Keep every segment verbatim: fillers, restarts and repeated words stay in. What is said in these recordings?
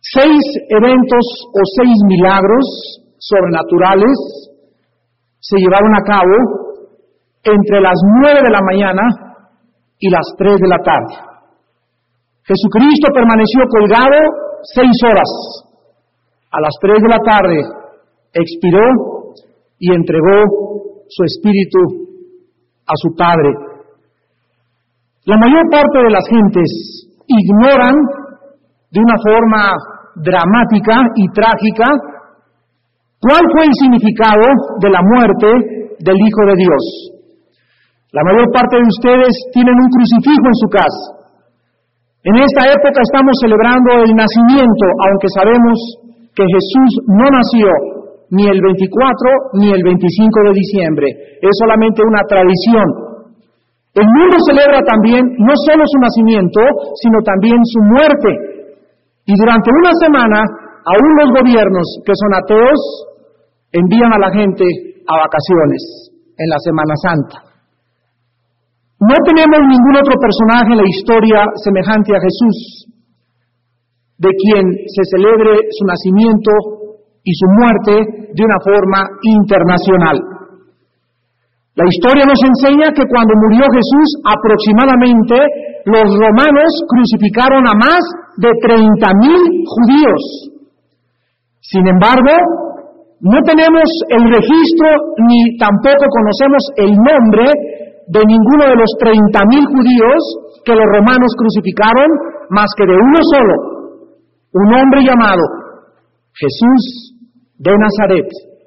Seis eventos o seis milagros sobrenaturales se llevaron a cabo entre las nueve de la mañana y las tres de la tarde. Jesucristo permaneció colgado seis horas. A las tres de la tarde expiró y entregó su espíritu a su Padre. La mayor parte de las gentes ignoran de una forma dramática y trágica cuál fue el significado de la muerte del Hijo de Dios. La mayor parte de ustedes tienen un crucifijo en su casa. En esta época estamos celebrando el nacimiento, aunque sabemos que Jesús no nació ni el veinticuatro ni el veinticinco de diciembre. Es solamente una tradición. El mundo celebra también no solo su nacimiento, sino también su muerte. Y durante una semana, aún los gobiernos que son ateos envían a la gente a vacaciones en la Semana Santa. No tenemos ningún otro personaje en la historia semejante a Jesús, de quien se celebre su nacimiento y su muerte de una forma internacional. La historia nos enseña que cuando murió Jesús, aproximadamente los romanos crucificaron a más de treinta mil judíos. Sin embargo, no tenemos el registro ni tampoco conocemos el nombre de ninguno de los treinta mil judíos que los romanos crucificaron, más que de uno solo, un hombre llamado Jesús de Nazaret.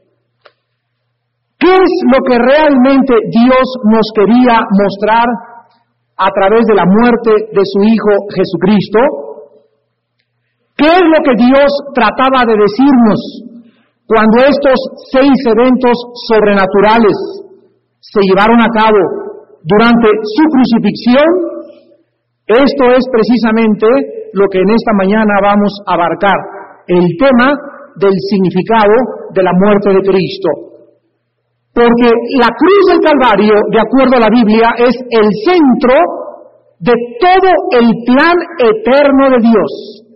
¿Qué es lo que realmente Dios nos quería mostrar a través de la muerte de su Hijo Jesucristo? ¿Qué es lo que Dios trataba de decirnos cuando estos seis eventos sobrenaturales se llevaron a cabo durante su crucifixión? Esto es precisamente lo que en esta mañana vamos a abarcar, el tema del significado de la muerte de Cristo. Porque la cruz del Calvario, de acuerdo a la Biblia, es el centro de todo el plan eterno de Dios.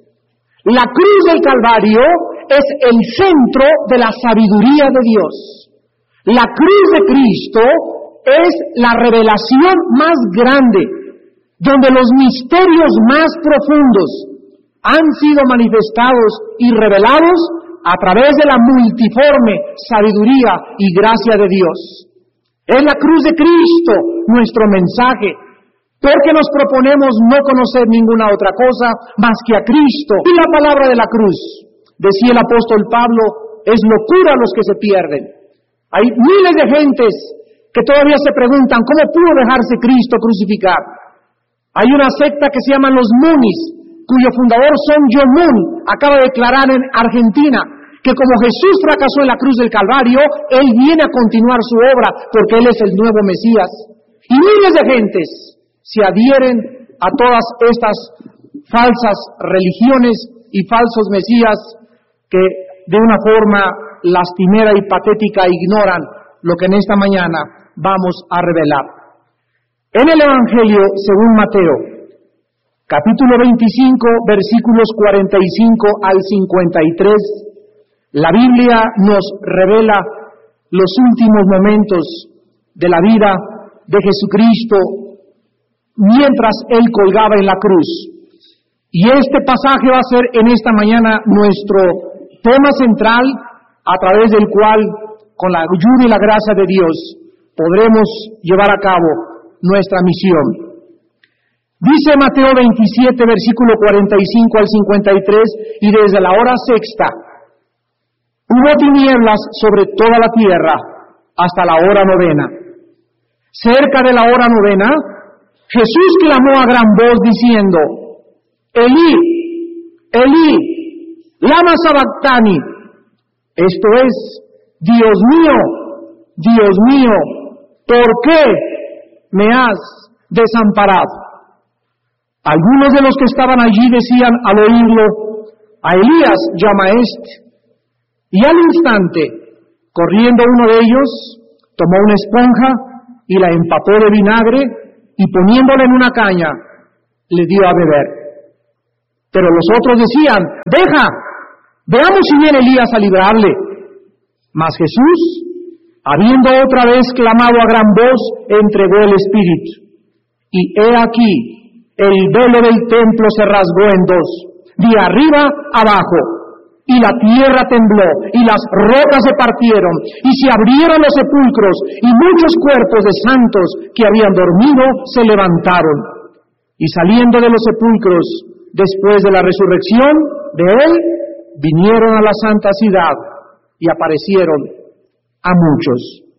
La cruz del Calvario es el centro de la sabiduría de Dios. La cruz de Cristo es la revelación más grande, donde los misterios más profundos han sido manifestados y revelados a través de la multiforme sabiduría y gracia de Dios. Es la cruz de Cristo nuestro mensaje, porque nos proponemos no conocer ninguna otra cosa más que a Cristo y la palabra de la cruz. Decía el apóstol Pablo, es locura a los que se pierden. Hay miles de gentes que todavía se preguntan cómo pudo dejarse Cristo crucificar. Hay una secta que se llama los Munis, cuyo fundador Son Yong-moon acaba de declarar en Argentina que como Jesús fracasó en la cruz del Calvario, Él viene a continuar su obra porque Él es el nuevo Mesías. Y miles de gentes se adhieren a todas estas falsas religiones y falsos Mesías que de una forma lastimera y patética ignoran lo que en esta mañana vamos a revelar. En el Evangelio según Mateo, capítulo veinticinco, versículos cuarenta y cinco al cincuenta y tres, la Biblia nos revela los últimos momentos de la vida de Jesucristo mientras Él colgaba en la cruz. Y este pasaje va a ser en esta mañana nuestro tema central, a través del cual, con la ayuda y la gracia de Dios, podremos llevar a cabo nuestra misión. Dice Mateo veintisiete, versículo cuarenta y cinco al cincuenta y tres, y desde la hora sexta hubo tinieblas sobre toda la tierra hasta la hora novena. Cerca de la hora novena, Jesús clamó a gran voz diciendo, Elí, Elí, lama sabactani. Esto es, Dios mío, Dios mío, ¿por qué me has desamparado? Algunos de los que estaban allí decían al oírlo, a Elías llama este. Y al instante, corriendo uno de ellos, tomó una esponja y la empapó de vinagre y poniéndola en una caña, le dio a beber. Pero los otros decían, deja, veamos si viene Elías a librarle. Mas Jesús, habiendo otra vez clamado a gran voz, entregó el Espíritu. Y he aquí, el velo del templo se rasgó en dos, de arriba abajo, y la tierra tembló, y las rocas se partieron, y se abrieron los sepulcros, y muchos cuerpos de santos que habían dormido se levantaron. Y saliendo de los sepulcros, después de la resurrección de él, vinieron a la santa ciudad, y aparecieron a muchos.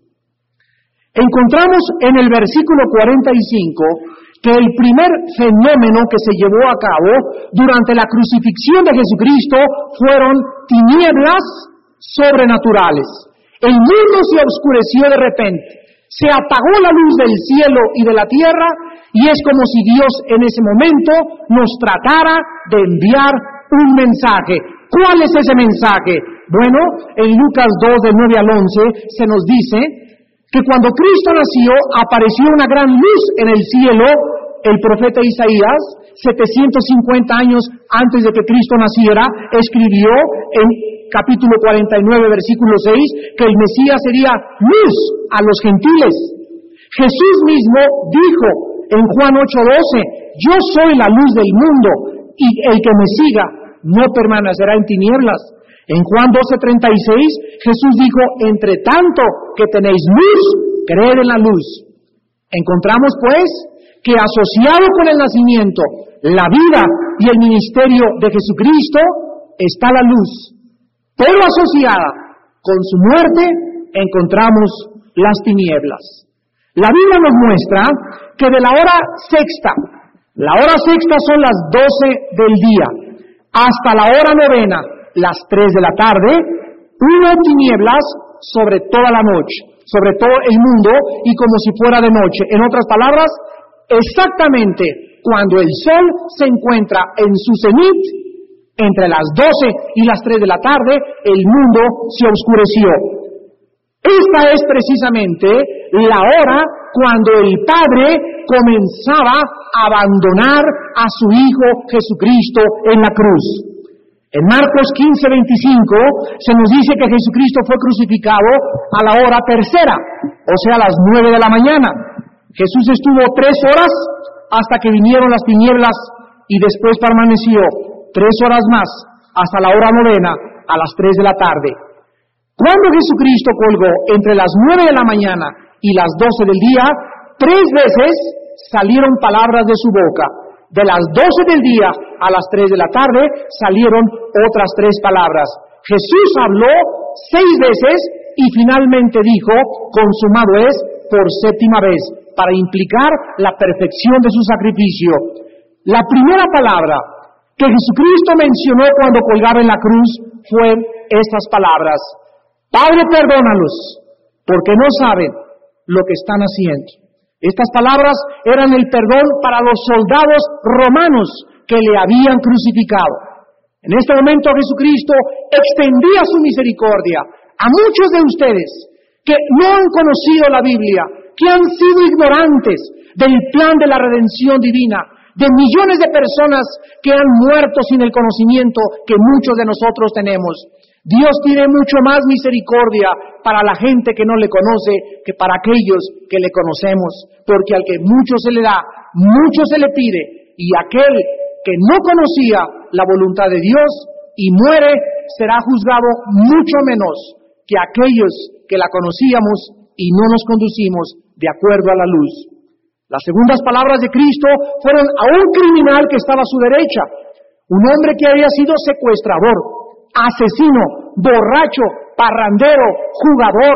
Encontramos en el versículo cuarenta y cinco que el primer fenómeno que se llevó a cabo durante la crucifixión de Jesucristo fueron tinieblas sobrenaturales. El mundo se oscureció de repente, se apagó la luz del cielo y de la tierra, y es como si Dios en ese momento nos tratara de enviar un mensaje. ¿Cuál es ese mensaje? Bueno, en Lucas dos, del nueve al once, se nos dice que cuando Cristo nació, apareció una gran luz en el cielo. El profeta Isaías, setecientos cincuenta años antes de que Cristo naciera, escribió en capítulo cuarenta y nueve, versículo seis, que el Mesías sería luz a los gentiles. Jesús mismo dijo en Juan ocho doce, yo soy la luz del mundo, y el que me siga no permanecerá en tinieblas. En Juan doce treinta y seis, Jesús dijo, entre tanto que tenéis luz, creed en la luz. Encontramos pues que asociado con el nacimiento, la vida y el ministerio de Jesucristo está la luz. Pero asociada con su muerte encontramos las tinieblas. La Biblia nos muestra que de la hora sexta, la hora sexta son las doce del día, hasta la hora novena, las tres de la tarde, hubo tinieblas sobre toda la noche, sobre todo el mundo y como si fuera de noche. En otras palabras, exactamente cuando el sol se encuentra en su cenit, entre las doce y las tres de la tarde, el mundo se oscureció. Esta es precisamente la hora cuando el Padre comenzaba a abandonar a su Hijo Jesucristo en la cruz. En Marcos quince veinticinco se nos dice que Jesucristo fue crucificado a la hora tercera, o sea, a las nueve de la mañana. Jesús estuvo tres horas hasta que vinieron las tinieblas y después permaneció tres horas más hasta la hora novena a las tres de la tarde. Cuando Jesucristo colgó entre las nueve de la mañana y las doce del día, tres veces salieron palabras de su boca. De las doce del día a las tres de la tarde salieron otras tres palabras. Jesús habló seis veces y finalmente dijo, consumado es, por séptima vez, para implicar la perfección de su sacrificio. La primera palabra que Jesucristo mencionó cuando colgaba en la cruz fue estas palabras: Padre, perdónalos, porque no saben lo que están haciendo. Estas palabras eran el perdón para los soldados romanos que le habían crucificado. En este momento Jesucristo extendía su misericordia a muchos de ustedes que no han conocido la Biblia, que han sido ignorantes del plan de la redención divina, de millones de personas que han muerto sin el conocimiento que muchos de nosotros tenemos. Dios tiene mucho más misericordia para la gente que no le conoce que para aquellos que le conocemos, porque al que mucho se le da, mucho se le pide, y aquel que no conocía la voluntad de Dios y muere será juzgado mucho menos que aquellos que la conocíamos y no nos conducimos de acuerdo a la luz. Las segundas palabras de Cristo fueron a un criminal que estaba a su derecha, un hombre que había sido secuestrador, asesino, borracho, parrandero, jugador,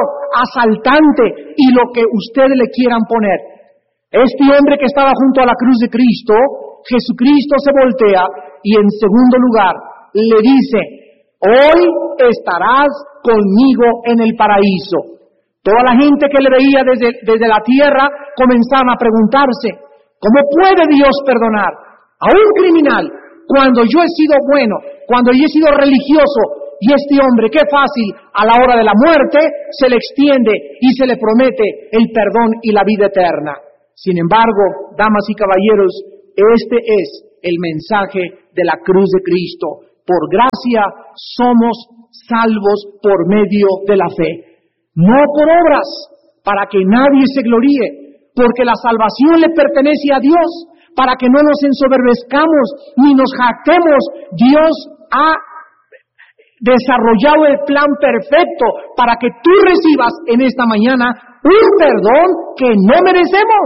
asaltante y lo que ustedes le quieran poner. Este hombre que estaba junto a la cruz de Cristo, Jesucristo se voltea y en segundo lugar le dice: hoy estarás conmigo en el paraíso. Toda la gente que le veía desde, desde la tierra comenzaban a preguntarse: ¿cómo puede Dios perdonar a un criminal cuando yo he sido bueno, cuando yo he sido religioso? Y este hombre, qué fácil, a la hora de la muerte se le extiende y se le promete el perdón y la vida eterna. Sin embargo, damas y caballeros, este es el mensaje de la cruz de Cristo. Por gracia somos salvos por medio de la fe, no por obras, para que nadie se gloríe, porque la salvación le pertenece a Dios, para que no nos ensoberbezcamos ni nos jactemos. Dios ha desarrollado el plan perfecto para que tú recibas en esta mañana un perdón que no merecemos.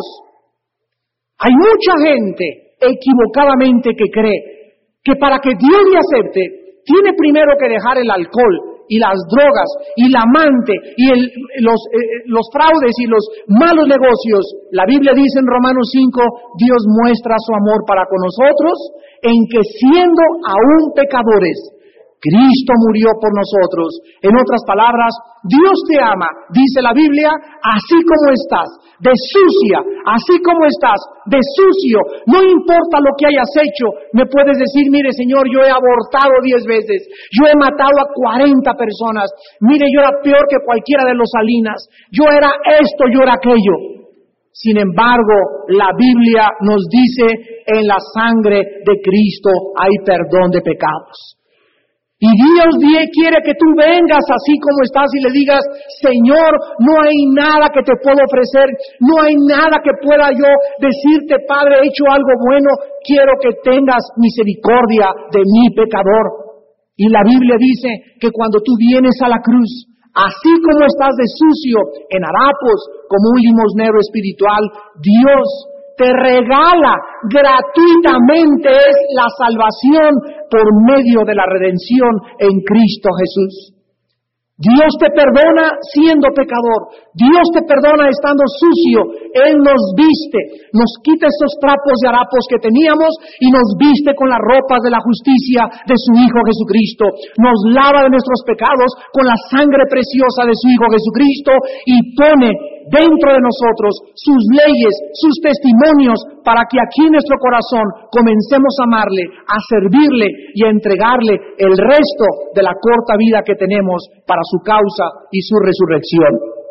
Hay mucha gente equivocadamente que cree que para que Dios le acepte, tiene primero que dejar el alcohol y las drogas y la amante y el, los, eh, los fraudes y los malos negocios. La Biblia dice en Romanos cinco, Dios muestra su amor para con nosotros en que siendo aún pecadores, Cristo murió por nosotros. En otras palabras, Dios te ama, dice la Biblia, así como estás, de sucia, así como estás, de sucio. No importa lo que hayas hecho, me puedes decir, mire Señor, yo he abortado diez veces, yo he matado a cuarenta personas, mire, yo era peor que cualquiera de los Salinas, yo era esto, yo era aquello. Sin embargo, la Biblia nos dice, en la sangre de Cristo hay perdón de pecados. Y Dios quiere que tú vengas así como estás y le digas, Señor, no hay nada que te puedo ofrecer, no hay nada que pueda yo decirte, Padre, he hecho algo bueno, quiero que tengas misericordia de mi pecador. Y la Biblia dice que cuando tú vienes a la cruz, así como estás de sucio, en harapos, como un limosnero espiritual, Dios te regala gratuitamente es la salvación por medio de la redención en Cristo Jesús. Dios te perdona siendo pecador. Dios te perdona estando sucio. Él nos viste, nos quita esos trapos y harapos que teníamos y nos viste con las ropas de la justicia de su Hijo Jesucristo. Nos lava de nuestros pecados con la sangre preciosa de su Hijo Jesucristo y pone dentro de nosotros sus leyes, sus testimonios, para que aquí en nuestro corazón comencemos a amarle, a servirle y a entregarle el resto de la corta vida que tenemos para su causa y su resurrección.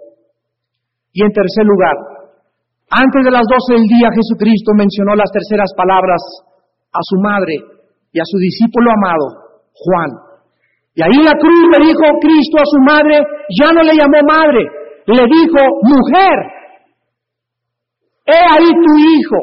Y en tercer lugar, antes de las doce del día, Jesucristo mencionó las terceras palabras a su madre y a su discípulo amado, Juan. Y ahí en la cruz le dijo Cristo a su madre, ya no le llamó madre, le dijo, mujer, he ahí tu hijo.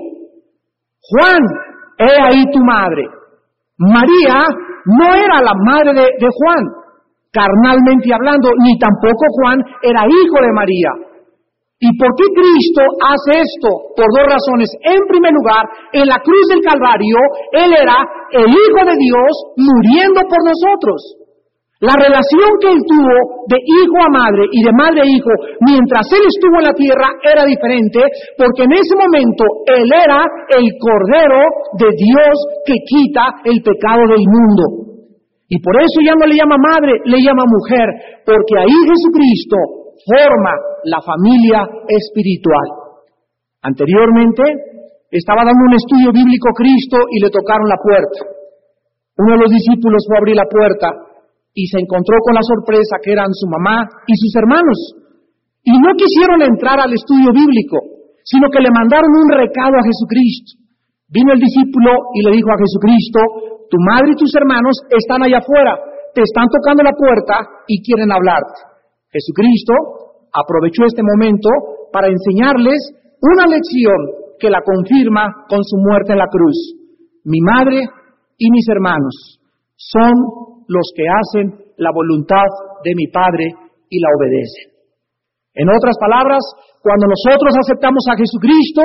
Juan, he ahí tu madre. María no era la madre de, de Juan, carnalmente hablando, ni tampoco Juan era hijo de María. ¿Y por qué Cristo hace esto? Por dos razones. En primer lugar, en la cruz del Calvario, Él era el Hijo de Dios muriendo por nosotros. La relación que Él tuvo de hijo a madre y de madre a hijo mientras Él estuvo en la tierra era diferente, porque en ese momento Él era el Cordero de Dios que quita el pecado del mundo. Y por eso ya no le llama madre, le llama mujer, porque ahí Jesucristo forma la familia espiritual. Anteriormente estaba dando un estudio bíblico Cristo y le tocaron la puerta. Uno de los discípulos fue a abrir la puerta y se encontró con la sorpresa que eran su mamá y sus hermanos. Y no quisieron entrar al estudio bíblico, sino que le mandaron un recado a Jesucristo. Vino el discípulo y le dijo a Jesucristo, tu madre y tus hermanos están allá afuera, te están tocando la puerta y quieren hablarte. Jesucristo aprovechó este momento para enseñarles una lección que la confirma con su muerte en la cruz. Mi madre y mis hermanos son los que hacen la voluntad de mi Padre y la obedecen. En otras palabras, cuando nosotros aceptamos a Jesucristo,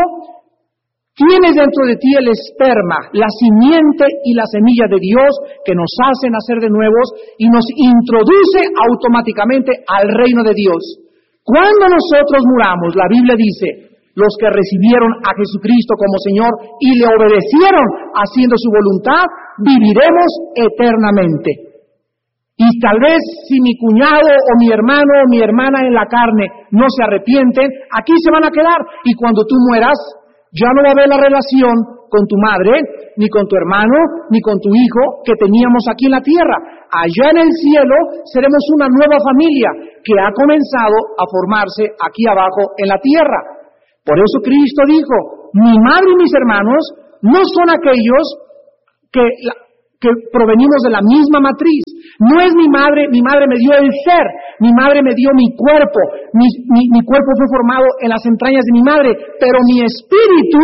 tienes dentro de ti el esperma, la simiente y la semilla de Dios que nos hacen nacer de nuevos y nos introduce automáticamente al reino de Dios. Cuando nosotros muramos, la Biblia dice, los que recibieron a Jesucristo como Señor y le obedecieron haciendo su voluntad, viviremos eternamente. Y tal vez si mi cuñado o mi hermano o mi hermana en la carne no se arrepienten, aquí se van a quedar. Y cuando tú mueras, ya no va a haber la relación con tu madre, ni con tu hermano, ni con tu hijo que teníamos aquí en la tierra. Allá en el cielo seremos una nueva familia que ha comenzado a formarse aquí abajo en la tierra. Por eso Cristo dijo, mi madre y mis hermanos no son aquellos que, la, que provenimos de la misma matriz. No es mi madre, mi madre me dio el ser, mi madre me dio mi cuerpo, mi, mi, mi cuerpo fue formado en las entrañas de mi madre, pero mi espíritu,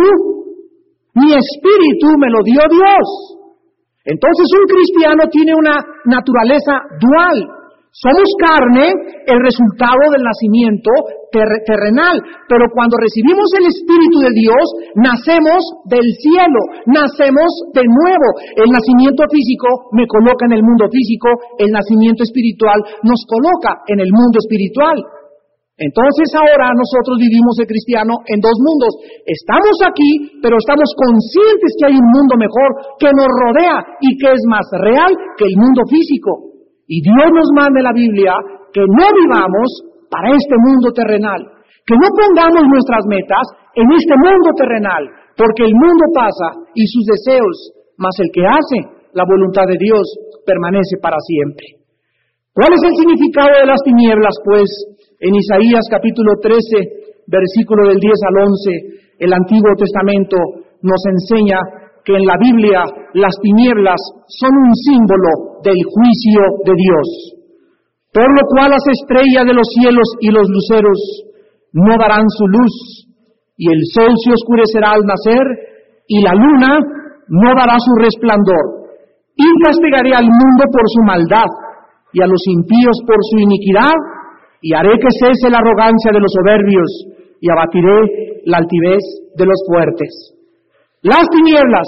mi espíritu me lo dio Dios. Entonces un cristiano tiene una naturaleza dual. Somos carne, el resultado del nacimiento ter- terrenal, pero cuando recibimos el Espíritu de Dios, nacemos del cielo, nacemos de nuevo. El nacimiento físico me coloca en el mundo físico, el nacimiento espiritual nos coloca en el mundo espiritual. Entonces ahora nosotros vivimos el cristiano en dos mundos. Estamos aquí, pero estamos conscientes que hay un mundo mejor que nos rodea y que es más real que el mundo físico. Y Dios nos manda en la Biblia que no vivamos para este mundo terrenal, que no pongamos nuestras metas en este mundo terrenal, porque el mundo pasa y sus deseos, mas el que hace la voluntad de Dios permanece para siempre. ¿Cuál es el significado de las tinieblas? Pues en Isaías capítulo trece, versículo del diez al once, el Antiguo Testamento nos enseña que en la Biblia las tinieblas son un símbolo del juicio de Dios. Por lo cual las estrellas de los cielos y los luceros no darán su luz, y el sol se oscurecerá al nacer, y la luna no dará su resplandor. Y castigaré al mundo por su maldad, y a los impíos por su iniquidad, y haré que cese la arrogancia de los soberbios, y abatiré la altivez de los fuertes. Las tinieblas,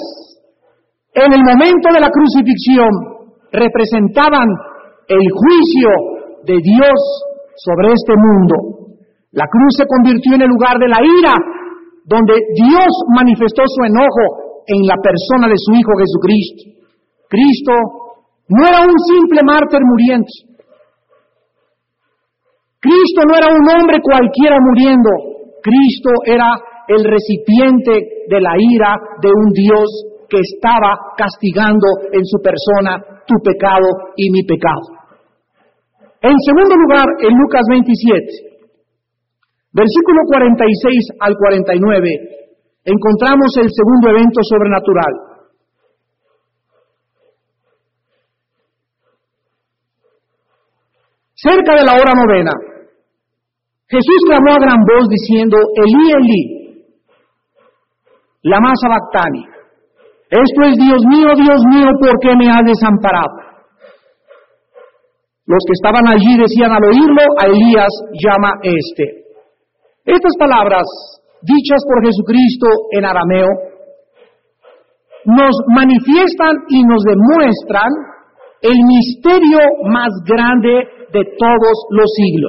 en el momento de la crucifixión, representaban el juicio de Dios sobre este mundo. La cruz se convirtió en el lugar de la ira, donde Dios manifestó su enojo en la persona de su Hijo Jesucristo. Cristo no era un simple mártir muriendo. Cristo no era un hombre cualquiera muriendo. Cristo era el recipiente de la ira de un Dios que estaba castigando en su persona tu pecado y mi pecado. En segundo lugar, en Lucas veintisiete, versículo cuarenta y seis al cuarenta y nueve, encontramos el segundo evento sobrenatural. Cerca de la hora novena, Jesús clamó a gran voz diciendo, Elí, Elí, lama sabactani. Esto es, Dios mío, Dios mío, ¿por qué me has desamparado? Los que estaban allí decían al oírlo, a Elías llama este. Estas palabras, dichas por Jesucristo en arameo, nos manifiestan y nos demuestran el misterio más grande de todos los siglos.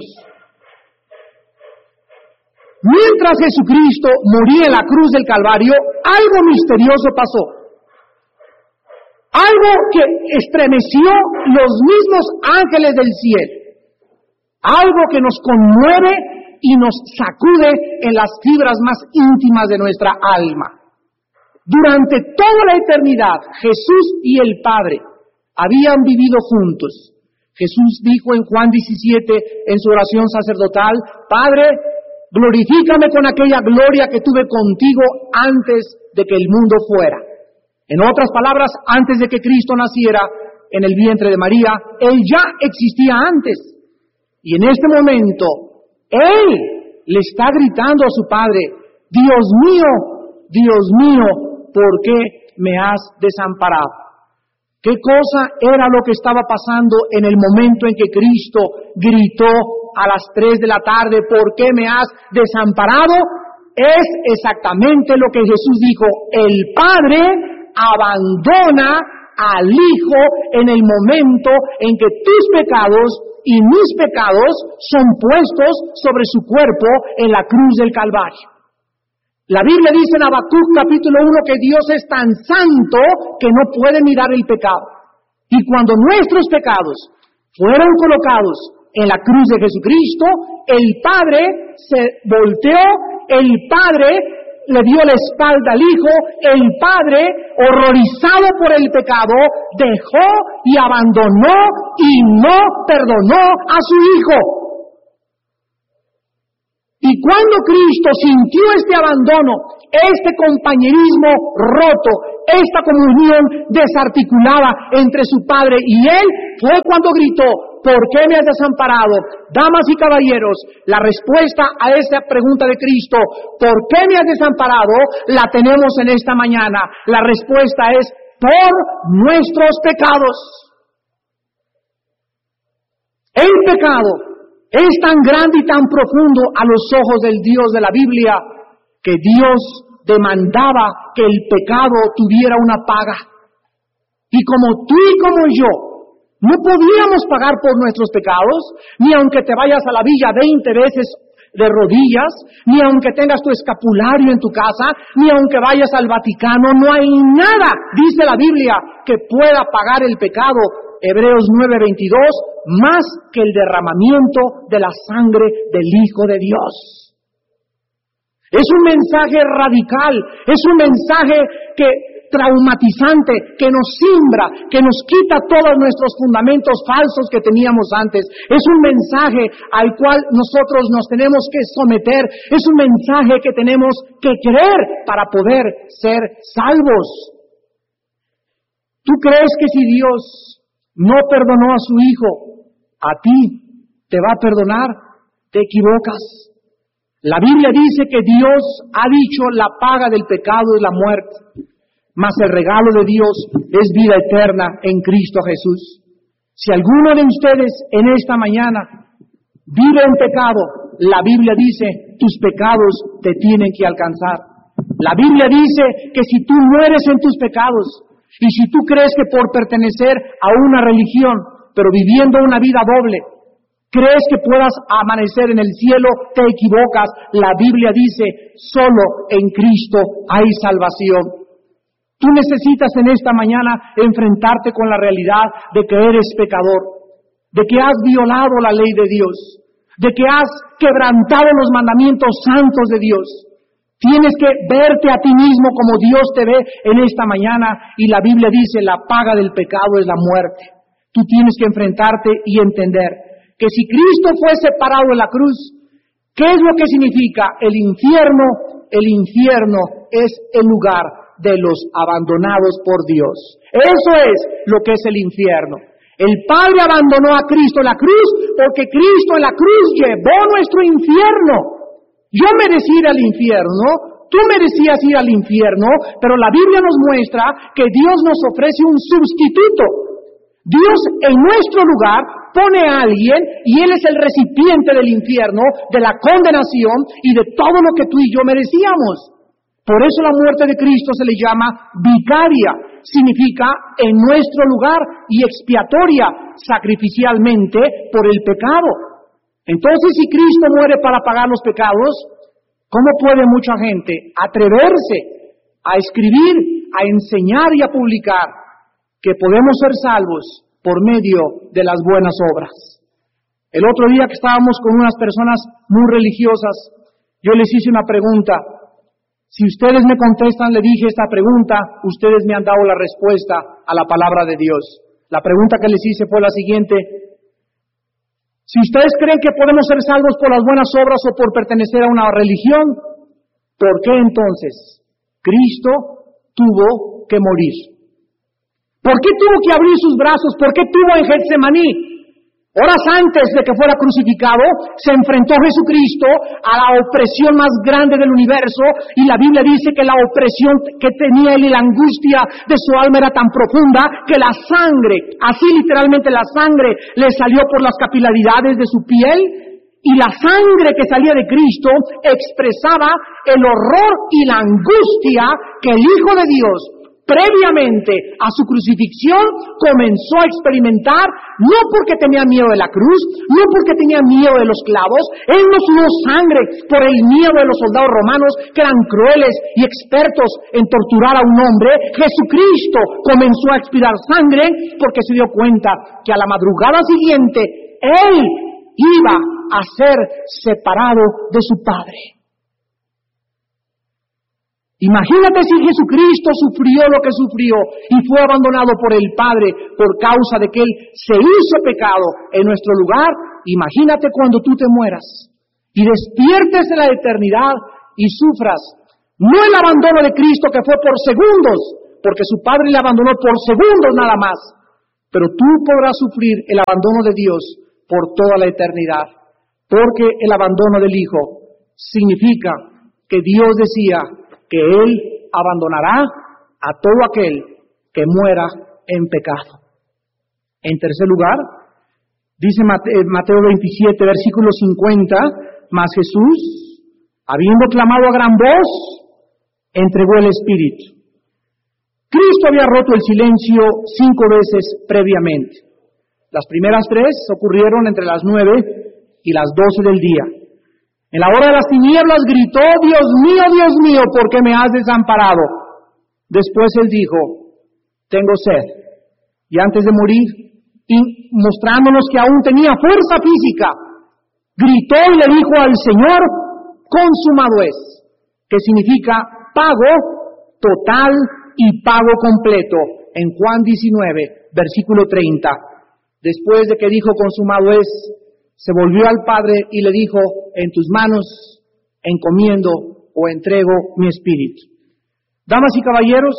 Mientras Jesucristo moría en la cruz del Calvario, algo misterioso pasó. Algo que estremeció los mismos ángeles del cielo. Algo que nos conmueve y nos sacude en las fibras más íntimas de nuestra alma. Durante toda la eternidad, Jesús y el Padre habían vivido juntos. Jesús dijo en Juan diecisiete, en su oración sacerdotal, Padre, glorifícame con aquella gloria que tuve contigo antes de que el mundo fuera. En otras palabras, antes de que Cristo naciera en el vientre de María, Él ya existía antes. Y en este momento, Él le está gritando a su Padre, Dios mío, Dios mío, ¿por qué me has desamparado? ¿Qué cosa era lo que estaba pasando en el momento en que Cristo gritó a las tres de la tarde, ¿por qué me has desamparado? Es exactamente lo que Jesús dijo. El Padre abandona al Hijo en el momento en que tus pecados y mis pecados son puestos sobre su cuerpo en la cruz del Calvario. La Biblia dice en Habacuc capítulo uno que Dios es tan santo que no puede mirar el pecado. Y cuando nuestros pecados fueron colocados en la cruz de Jesucristo, el Padre se volteó, el Padre le dio la espalda al Hijo, el Padre, horrorizado por el pecado, dejó y abandonó y no perdonó a su Hijo. Y cuando Cristo sintió este abandono, este compañerismo roto, esta comunión desarticulada entre su Padre y Él, fue cuando gritó: ¿por qué me has desamparado? Damas y caballeros, la respuesta a esta pregunta de Cristo, ¿por qué me has desamparado?, la tenemos en esta mañana. La respuesta es: por nuestros pecados. El pecado es tan grande y tan profundo a los ojos del Dios de la Biblia que Dios demandaba que el pecado tuviera una paga. Y como tú y como yo no podíamos pagar por nuestros pecados, ni aunque te vayas a la villa veinte veces de rodillas, ni aunque tengas tu escapulario en tu casa, ni aunque vayas al Vaticano, no hay nada, dice la Biblia, que pueda pagar el pecado, Hebreos nueve veintidós, más que el derramamiento de la sangre del Hijo de Dios. Es un mensaje radical, es un mensaje que traumatizante, que nos simbra, que nos quita todos nuestros fundamentos falsos que teníamos antes. Es un mensaje al cual nosotros nos tenemos que someter. Es un mensaje que tenemos que creer para poder ser salvos. ¿Tú crees que si Dios no perdonó a su Hijo, a ti te va a perdonar? Te equivocas. La Biblia dice que Dios ha dicho: la paga del pecado es la muerte, mas el regalo de Dios es vida eterna en Cristo Jesús. Si alguno de ustedes en esta mañana vive en pecado, la Biblia dice: tus pecados te tienen que alcanzar. La Biblia dice que si tú mueres en tus pecados, y si tú crees que por pertenecer a una religión, pero viviendo una vida doble, crees que puedas amanecer en el cielo, te equivocas. La Biblia dice: solo en Cristo hay salvación. Tú necesitas en esta mañana enfrentarte con la realidad de que eres pecador, de que has violado la ley de Dios, de que has quebrantado los mandamientos santos de Dios. Tienes que verte a ti mismo como Dios te ve en esta mañana, y la Biblia dice: la paga del pecado es la muerte. Tú tienes que enfrentarte y entender que si Cristo fue separado de la cruz, ¿qué es lo que significa el infierno? El infierno es el lugar de los abandonados por Dios. Eso es lo que es el infierno. El Padre abandonó a Cristo en la cruz porque Cristo en la cruz llevó nuestro infierno. Yo merecí ir al infierno, tú merecías ir al infierno, pero la Biblia nos muestra que Dios nos ofrece un sustituto. Dios en nuestro lugar pone a alguien y Él es el recipiente del infierno, de la condenación y de todo lo que tú y yo merecíamos. Por eso la muerte de Cristo se le llama vicaria, significa en nuestro lugar, y expiatoria, sacrificialmente por el pecado. Entonces, si Cristo muere para pagar los pecados, ¿cómo puede mucha gente atreverse a escribir, a enseñar y a publicar que podemos ser salvos por medio de las buenas obras? El otro día que estábamos con unas personas muy religiosas, yo les hice una pregunta. Si ustedes me contestan, le dije esta pregunta, ustedes me han dado la respuesta a la palabra de Dios. La pregunta que les hice fue la siguiente: si ustedes creen que podemos ser salvos por las buenas obras o por pertenecer a una religión, ¿por qué entonces Cristo tuvo que morir? ¿Por qué tuvo que abrir sus brazos? ¿Por qué tuvo en Getsemaní? Horas antes de que fuera crucificado, se enfrentó Jesucristo a la opresión más grande del universo, y la Biblia dice que la opresión que tenía él y la angustia de su alma era tan profunda que la sangre, así literalmente la sangre, le salió por las capilaridades de su piel, y la sangre que salía de Cristo expresaba el horror y la angustia que el Hijo de Dios, previamente a su crucifixión, comenzó a experimentar, no porque tenía miedo de la cruz, no porque tenía miedo de los clavos. Él no sudó sangre por el miedo de los soldados romanos, que eran crueles y expertos en torturar a un hombre. Jesucristo comenzó a expirar sangre porque se dio cuenta que a la madrugada siguiente Él iba a ser separado de su Padre. Imagínate si Jesucristo sufrió lo que sufrió y fue abandonado por el Padre por causa de que Él se hizo pecado en nuestro lugar. Imagínate cuando tú te mueras y despiertes en la eternidad y sufras no el abandono de Cristo que fue por segundos, porque su padre le abandonó por segundos nada más. Pero tú podrás sufrir el abandono de Dios por toda la eternidad, porque el abandono del Hijo significa que Dios decía que Él abandonará a todo aquel que muera en pecado. En tercer lugar, dice Mateo veintisiete, versículo cincuenta, mas Jesús, habiendo clamado a gran voz, entregó el Espíritu. Cristo había roto el silencio cinco veces previamente. Las primeras tres ocurrieron entre las nueve y las doce del día. En la hora de las tinieblas gritó: Dios mío, Dios mío, ¿por qué me has desamparado? Después Él dijo: tengo sed. Y antes de morir, y mostrándonos que aún tenía fuerza física, gritó y le dijo al Señor: consumado es, que significa pago total y pago completo, en Juan diecinueve, versículo treinta. Después de que dijo consumado es, se volvió al Padre y le dijo: en tus manos encomiendo o entrego mi espíritu. Damas y caballeros,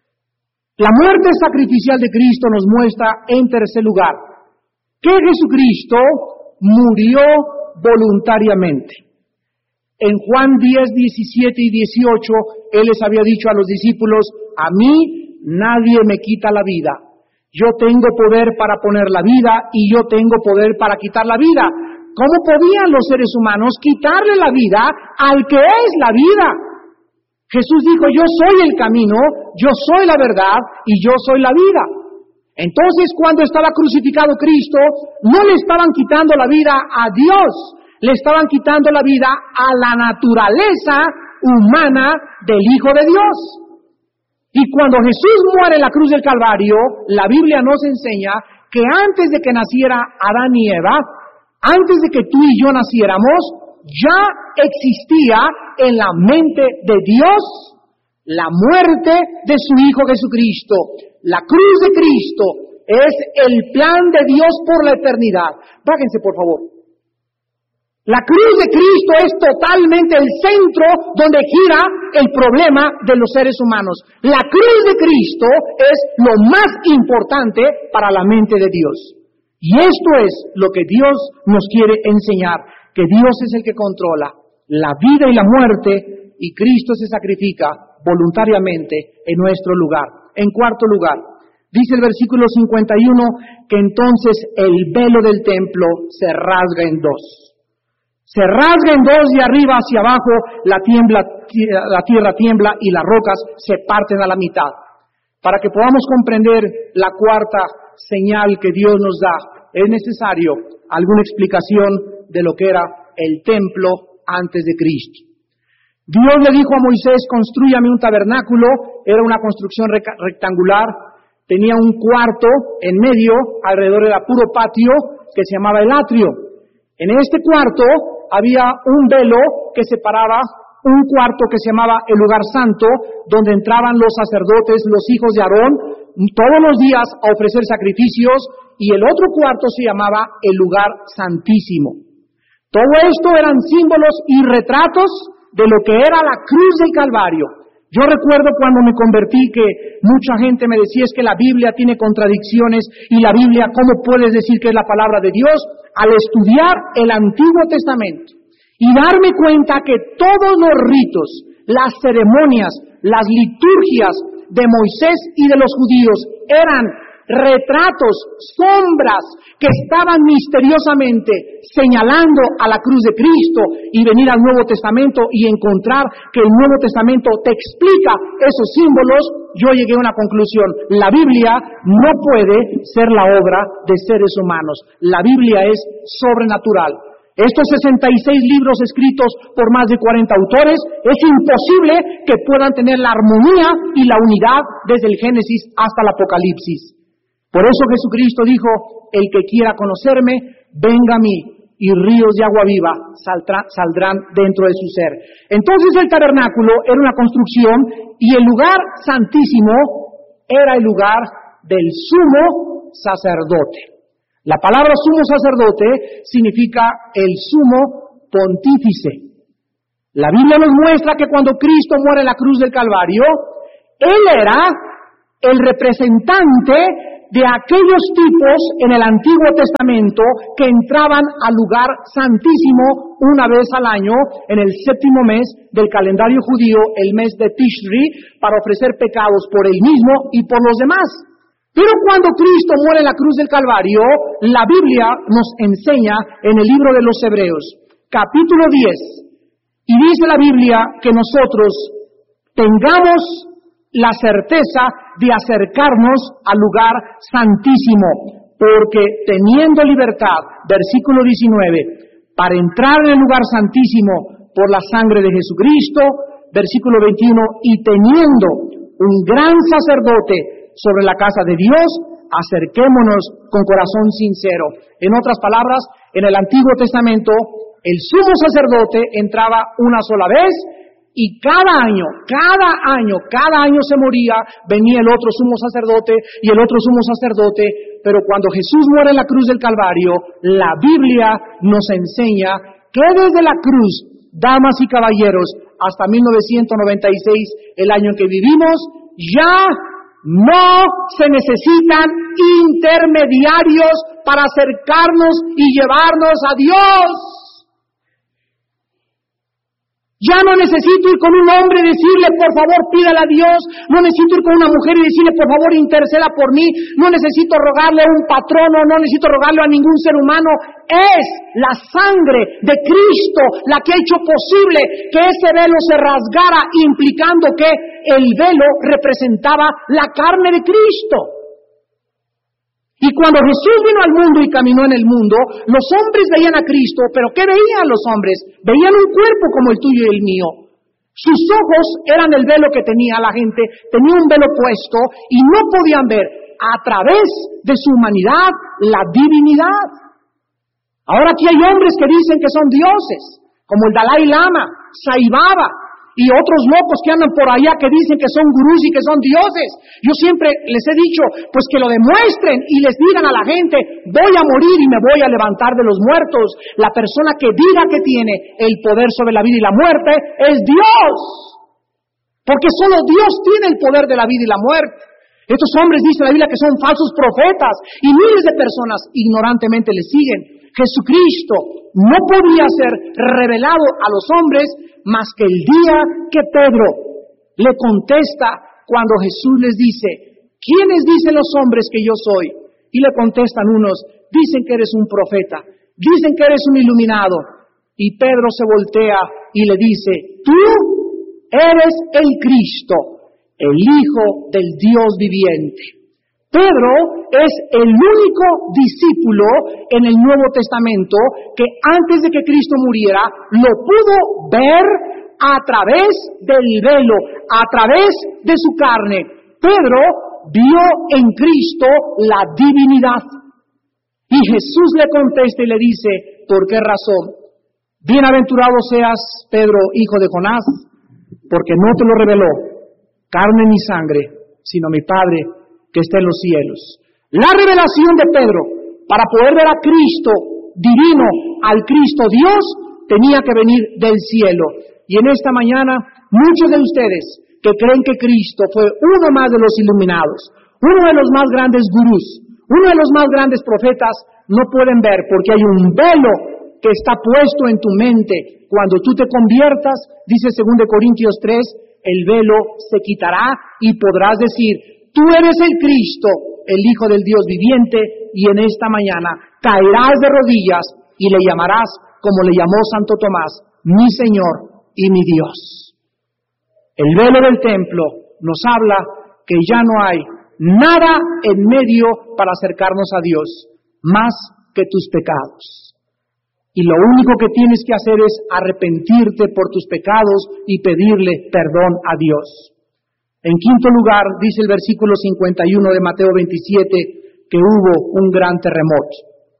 la muerte sacrificial de Cristo nos muestra, en tercer lugar, que Jesucristo murió voluntariamente. En Juan diez, diecisiete y dieciocho, Él les había dicho a los discípulos: a mí nadie me quita la vida. Yo tengo poder para poner la vida y yo tengo poder para quitar la vida. ¿Cómo podían los seres humanos quitarle la vida al que es la vida? Jesús dijo: yo soy el camino, yo soy la verdad y yo soy la vida. Entonces, cuando estaba crucificado Cristo, no le estaban quitando la vida a Dios, le estaban quitando la vida a la naturaleza humana del Hijo de Dios. Y cuando Jesús muere en la cruz del Calvario, la Biblia nos enseña que antes de que naciera Adán y Eva, antes de que tú y yo naciéramos, ya existía en la mente de Dios la muerte de su Hijo Jesucristo. La cruz de Cristo es el plan de Dios por la eternidad. Bájense, por favor. La cruz de Cristo es totalmente el centro donde gira el problema de los seres humanos. La cruz de Cristo es lo más importante para la mente de Dios. Y esto es lo que Dios nos quiere enseñar, que Dios es el que controla la vida y la muerte, y Cristo se sacrifica voluntariamente en nuestro lugar. En cuarto lugar, dice el versículo cincuenta y uno, que entonces el velo del templo se rasga en dos. Se rasga en dos de arriba hacia abajo, la, tiembla, la tierra tiembla y las rocas se parten a la mitad. Para que podamos comprender la cuarta señal que Dios nos da, es necesario alguna explicación de lo que era el templo antes de Cristo. Dios le dijo a Moisés: constrúyame un tabernáculo. Era una construcción rectangular, tenía un cuarto en medio, alrededor era puro patio, que se llamaba el atrio. En este cuarto había un velo que separaba un cuarto que se llamaba el lugar santo, donde entraban los sacerdotes, los hijos de Aarón, todos los días a ofrecer sacrificios, y el otro cuarto se llamaba el lugar santísimo. Todo esto eran símbolos y retratos de lo que era la cruz del Calvario. Yo recuerdo cuando me convertí que mucha gente me decía: es que la Biblia tiene contradicciones, y la Biblia, ¿cómo puedes decir que es la palabra de Dios? Al estudiar el Antiguo Testamento y darme cuenta que todos los ritos, las ceremonias, las liturgias de Moisés y de los judíos eran retratos, sombras que estaban misteriosamente señalando a la cruz de Cristo, y venir al Nuevo Testamento y encontrar que el Nuevo Testamento te explica esos símbolos, yo llegué a una conclusión: la Biblia no puede ser la obra de seres humanos. La Biblia es sobrenatural. Estos sesenta y seis libros escritos por más de cuarenta autores, es imposible que puedan tener la armonía y la unidad desde el Génesis hasta el Apocalipsis. Por eso Jesucristo dijo: el que quiera conocerme, venga a mí, y ríos de agua viva saldrá, saldrán dentro de su ser. Entonces el tabernáculo era una construcción, y el lugar santísimo era el lugar del sumo sacerdote. La palabra sumo sacerdote significa el sumo pontífice. La Biblia nos muestra que cuando Cristo muere en la cruz del Calvario, Él era el representante de aquellos tipos en el Antiguo Testamento que entraban al lugar santísimo una vez al año en el séptimo mes del calendario judío, el mes de Tishri, para ofrecer pecados por él mismo y por los demás. Pero cuando Cristo muere en la cruz del Calvario, la Biblia nos enseña en el libro de los Hebreos, capítulo diez, y dice la Biblia que nosotros tengamos la certeza de acercarnos al lugar santísimo, porque teniendo libertad, versículo diecinueve, para entrar en el lugar santísimo por la sangre de Jesucristo, versículo veintiuno, y teniendo un gran sacerdote sobre la casa de Dios, acerquémonos con corazón sincero. En otras palabras, en el Antiguo Testamento, el sumo sacerdote entraba una sola vez, y cada año, cada año, cada año se moría, venía el otro sumo sacerdote y el otro sumo sacerdote, pero cuando Jesús muere en la cruz del Calvario, la Biblia nos enseña que desde la cruz, damas y caballeros, hasta mil novecientos noventa y seis, el año en que vivimos, ya no se necesitan intermediarios para acercarnos y llevarnos a Dios. Ya no necesito ir con un hombre y decirle, por favor, pídale a Dios. No necesito ir con una mujer y decirle, por favor, interceda por mí. No necesito rogarle a un patrono, no necesito rogarle a ningún ser humano. Es la sangre de Cristo la que ha hecho posible que ese velo se rasgara, implicando que el velo representaba la carne de Cristo. Y cuando Jesús vino al mundo y caminó en el mundo, los hombres veían a Cristo, pero ¿qué veían los hombres? Veían un cuerpo como el tuyo y el mío. Sus ojos eran el velo que tenía la gente, tenía un velo puesto y no podían ver a través de su humanidad la divinidad. Ahora aquí hay hombres que dicen que son dioses, como el Dalai Lama, Sai Baba, y otros locos que andan por allá que dicen que son gurús y que son dioses. Yo siempre les he dicho, pues que lo demuestren y les digan a la gente, voy a morir y me voy a levantar de los muertos. La persona que diga que tiene el poder sobre la vida y la muerte es Dios. Porque solo Dios tiene el poder de la vida y la muerte. Estos hombres, dice la Biblia, que son falsos profetas y miles de personas ignorantemente les siguen. Jesucristo no podía ser revelado a los hombres más que el día que Pedro le contesta cuando Jesús les dice, ¿quiénes dicen los hombres que yo soy? Y le contestan unos, dicen que eres un profeta, dicen que eres un iluminado. Y Pedro se voltea y le dice, tú eres el Cristo, el Hijo del Dios viviente. Pedro es el único discípulo en el Nuevo Testamento que antes de que Cristo muriera lo pudo ver a través del velo, a través de su carne. Pedro vio en Cristo la divinidad. Y Jesús le contesta y le dice, ¿por qué razón? Bienaventurado seas, Pedro, hijo de Jonás, porque no te lo reveló carne ni sangre, sino mi Padre que está en los cielos. La revelación de Pedro para poder ver a Cristo divino, al Cristo Dios, tenía que venir del cielo. Y en esta mañana, muchos de ustedes que creen que Cristo fue uno más de los iluminados, uno de los más grandes gurús, uno de los más grandes profetas, no pueden ver porque hay un velo que está puesto en tu mente. Cuando tú te conviertas, dice segundo Corintios tres, el velo se quitará y podrás decir, tú eres el Cristo, el Hijo del Dios viviente, y en esta mañana caerás de rodillas y le llamarás, como le llamó Santo Tomás, mi Señor y mi Dios. El velo del templo nos habla que ya no hay nada en medio para acercarnos a Dios, más que tus pecados. Y lo único que tienes que hacer es arrepentirte por tus pecados y pedirle perdón a Dios. En quinto lugar, dice el versículo cincuenta y uno de Mateo veintisiete, que hubo un gran terremoto.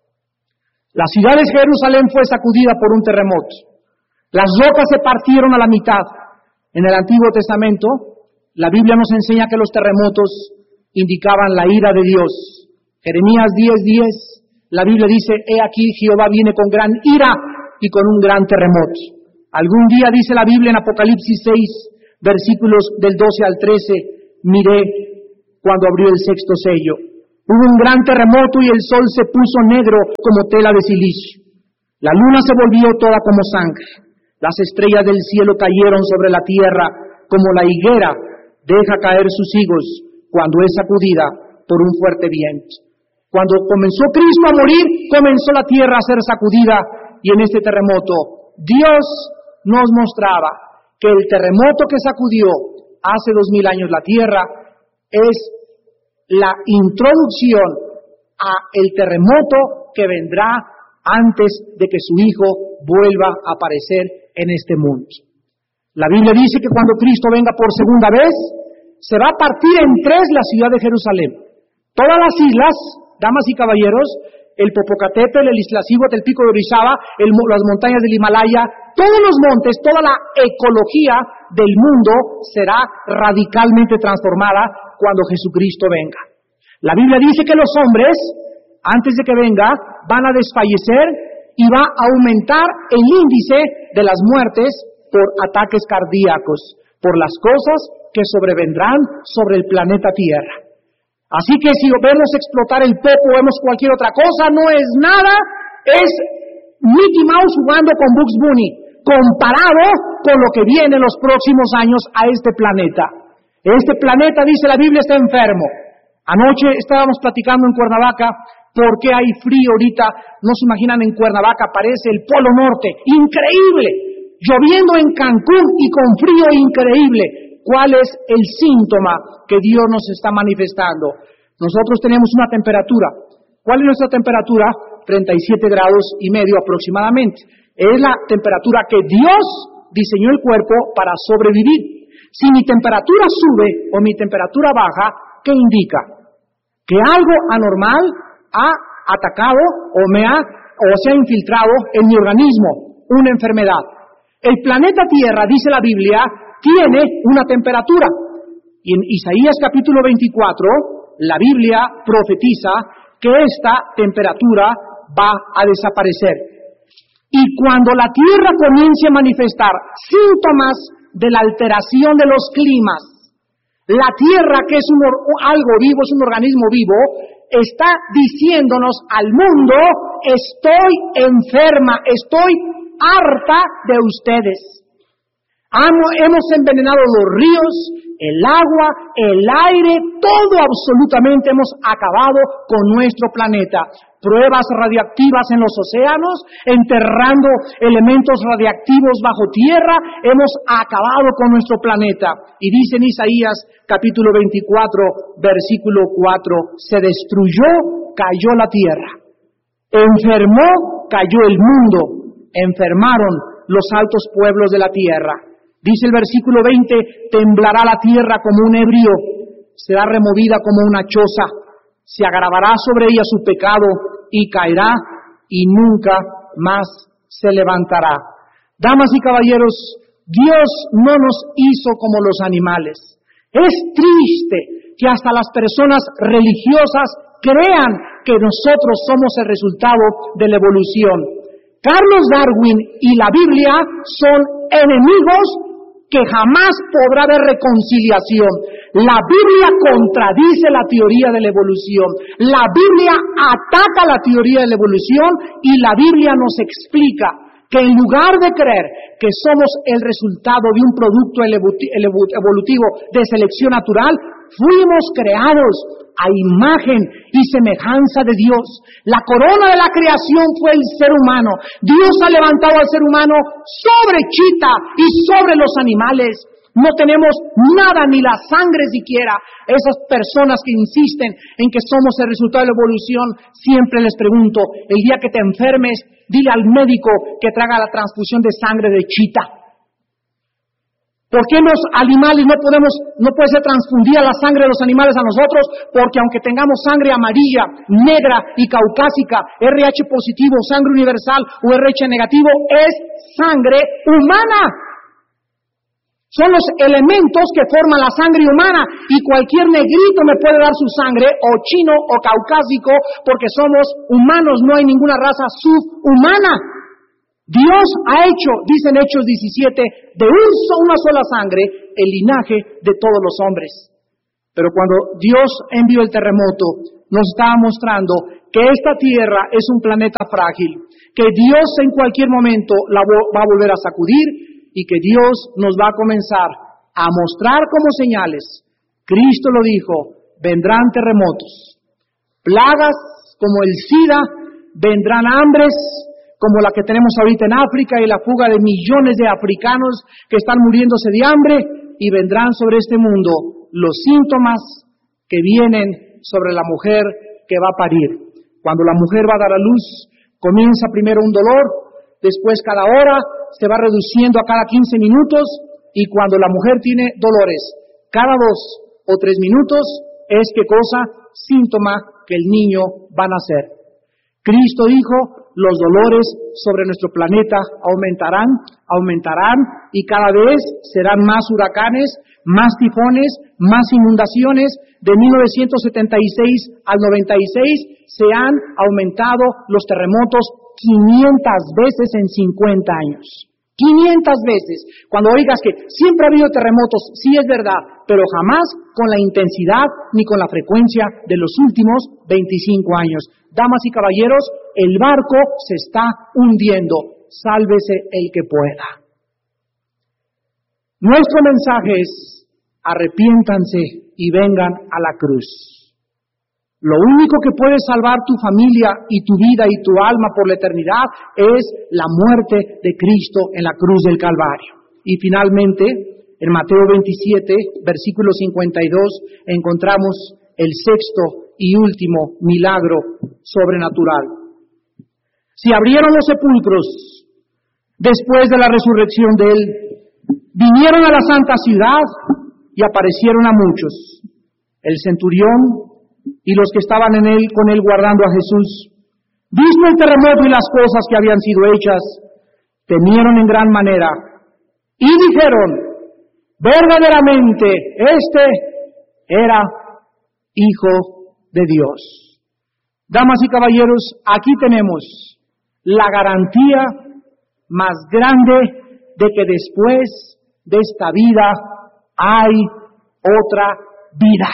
La ciudad de Jerusalén fue sacudida por un terremoto. Las rocas se partieron a la mitad. En el Antiguo Testamento, la Biblia nos enseña que los terremotos indicaban la ira de Dios. Jeremías diez diez, la Biblia dice, he aquí Jehová viene con gran ira y con un gran terremoto. Algún día, dice la Biblia en Apocalipsis seis, versículos del doce al trece, miré cuando abrió el sexto sello. Hubo un gran terremoto y el sol se puso negro como tela de silicio. La luna se volvió toda como sangre. Las estrellas del cielo cayeron sobre la tierra como la higuera deja caer sus higos cuando es sacudida por un fuerte viento. Cuando comenzó Cristo a morir, comenzó la tierra a ser sacudida, y en este terremoto Dios nos mostraba que el terremoto que sacudió hace dos mil años la tierra es la introducción a el terremoto que vendrá antes de que su Hijo vuelva a aparecer en este mundo. La Biblia dice que cuando Cristo venga por segunda vez, se va a partir en tres la ciudad de Jerusalén. Todas las islas, damas y caballeros, el Popocatépetl, el Iztaccíhuatl, el Pico de Orizaba, el, las montañas del Himalaya, todos los montes, toda la ecología del mundo será radicalmente transformada cuando Jesucristo venga. La Biblia dice que los hombres, antes de que venga, van a desfallecer y va a aumentar el índice de las muertes por ataques cardíacos, por las cosas que sobrevendrán sobre el planeta Tierra. Así que si vemos explotar el Popo o vemos cualquier otra cosa, no es nada, es Mickey Mouse jugando con Bugs Bunny, comparado con lo que viene en los próximos años a este planeta. Este planeta, dice la Biblia, está enfermo. Anoche estábamos platicando en Cuernavaca por qué hay frío ahorita. No se imaginan, en Cuernavaca parece el Polo Norte, increíble, lloviendo en Cancún y con frío increíble. ¿Cuál es el síntoma que Dios nos está manifestando? Nosotros tenemos una temperatura. ¿Cuál es nuestra temperatura? treinta y siete grados y medio aproximadamente. Es la temperatura que Dios diseñó el cuerpo para sobrevivir. Si mi temperatura sube o mi temperatura baja, ¿qué indica? Que algo anormal ha atacado o me ha o se ha infiltrado en mi organismo, una enfermedad. El planeta Tierra, dice la Biblia, tiene una temperatura. Y en Isaías capítulo veinticuatro, la Biblia profetiza que esta temperatura va a desaparecer. Y cuando la Tierra comience a manifestar síntomas de la alteración de los climas, la Tierra, que es un, algo vivo, es un organismo vivo, está diciéndonos al mundo: estoy enferma, estoy harta de ustedes. Hemos envenenado los ríos, el agua, el aire, todo absolutamente hemos acabado con nuestro planeta. Pruebas radiactivas en los océanos, enterrando elementos radiactivos bajo tierra, hemos acabado con nuestro planeta. Y dice en Isaías capítulo veinticuatro, versículo cuatro, se destruyó, cayó la tierra. Enfermó, cayó el mundo. Enfermaron los altos pueblos de la tierra. Dice el versículo veinte, temblará la tierra como un ebrio, será removida como una choza, se agravará sobre ella su pecado y caerá y nunca más se levantará. Damas y caballeros, Dios no nos hizo como los animales. Es triste que hasta las personas religiosas crean que nosotros somos el resultado de la evolución. Carlos Darwin y la Biblia son enemigos que jamás podrá haber reconciliación. La Biblia contradice la teoría de la evolución. La Biblia ataca la teoría de la evolución y la Biblia nos explica que en lugar de creer que somos el resultado de un producto evolutivo de selección natural, fuimos creados a imagen y semejanza de Dios. La corona de la creación fue el ser humano. Dios ha levantado al ser humano sobre Chita y sobre los animales. No tenemos nada, ni la sangre siquiera. Esas personas que insisten en que somos el resultado de la evolución, siempre les pregunto, el día que te enfermes, dile al médico que traiga la transfusión de sangre de Chita. ¿Por qué los animales no podemos, no puede ser transfundida la sangre de los animales a nosotros? Porque aunque tengamos sangre amarilla, negra y caucásica, R H positivo, sangre universal o R H negativo, es sangre humana. Son los elementos que forman la sangre humana, y cualquier negrito me puede dar su sangre, o chino o caucásico, porque somos humanos, no hay ninguna raza subhumana. Dios ha hecho, dice en Hechos diecisiete, de un, una sola sangre, el linaje de todos los hombres. Pero cuando Dios envió el terremoto, nos estaba mostrando que esta tierra es un planeta frágil, que Dios en cualquier momento la va a volver a sacudir y que Dios nos va a comenzar a mostrar como señales. Cristo lo dijo, vendrán terremotos, plagas como el SIDA, vendrán hambres como la que tenemos ahorita en África y la fuga de millones de africanos que están muriéndose de hambre, y vendrán sobre este mundo los síntomas que vienen sobre la mujer que va a parir. Cuando la mujer va a dar a luz, comienza primero un dolor, después cada hora se va reduciendo a cada quince minutos, y cuando la mujer tiene dolores cada dos o tres minutos, es ¿qué cosa? Síntoma que el niño va a nacer. Cristo dijo, los dolores sobre nuestro planeta aumentarán, aumentarán, y cada vez serán más huracanes, más tifones, más inundaciones. De mil novecientos setenta y seis al noventa y seis se han aumentado los terremotos quinientas veces en cincuenta años. quinientas veces. Cuando oigas que siempre ha habido terremotos, sí es verdad, pero jamás con la intensidad ni con la frecuencia de los últimos veinticinco años. Damas y caballeros, el barco se está hundiendo. Sálvese el que pueda. Nuestro mensaje es: arrepiéntanse y vengan a la cruz. Lo único que puede salvar tu familia y tu vida y tu alma por la eternidad es la muerte de Cristo en la cruz del Calvario. Y finalmente, en Mateo veintisiete, versículo cincuenta y dos, encontramos el sexto y último milagro sobrenatural. Se abrieron los sepulcros después de la resurrección de Él. Vinieron a la santa ciudad y aparecieron a muchos. El centurión y los que estaban en él, con él guardando a Jesús, visto el terremoto y las cosas que habían sido hechas, temieron en gran manera y dijeron: verdaderamente este era Hijo de Dios. Damas y caballeros, aquí tenemos la garantía más grande de que después de esta vida hay otra vida.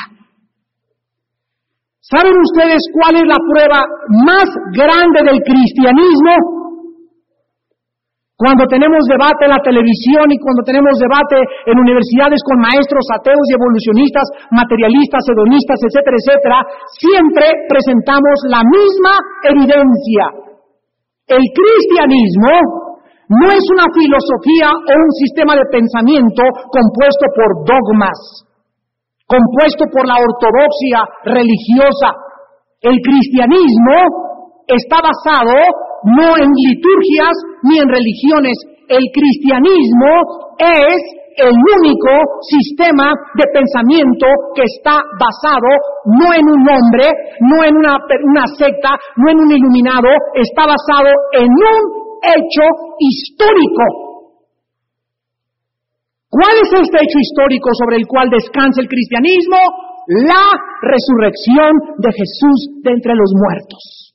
¿Saben ustedes cuál es la prueba más grande del cristianismo? Cuando tenemos debate en la televisión y cuando tenemos debate en universidades con maestros ateos y evolucionistas, materialistas, hedonistas, etcétera, etcétera, siempre presentamos la misma evidencia. El cristianismo no es una filosofía o un sistema de pensamiento compuesto por dogmas, compuesto por la ortodoxia religiosa. El cristianismo está basado no en liturgias ni en religiones. El cristianismo es el único sistema de pensamiento que está basado no en un hombre, no en una, una secta, no en un iluminado, está basado en un hecho histórico. ¿Cuál es este hecho histórico sobre el cual descansa el cristianismo? La resurrección de Jesús de entre los muertos.